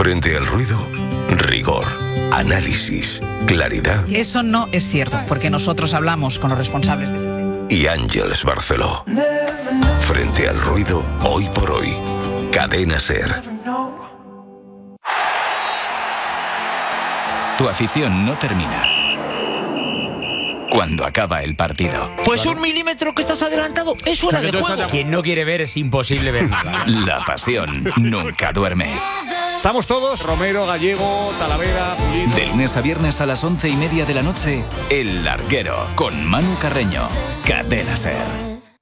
Frente al ruido, rigor, análisis, claridad. Eso no es cierto, porque nosotros hablamos con los responsables de ese tema. Y Ángeles Barceló. Frente al ruido, hoy por hoy. Cadena SER. Tu afición no termina cuando acaba el partido. Pues un milímetro que estás adelantado es fuera de juego. Quien no quiere ver es imposible ver nada. La pasión nunca duerme. Estamos todos, Romero, Gallego, Talavera, Pulido. De lunes a viernes a las 11:30 de la noche, El Larguero, con Manu Carreño. Cadena SER.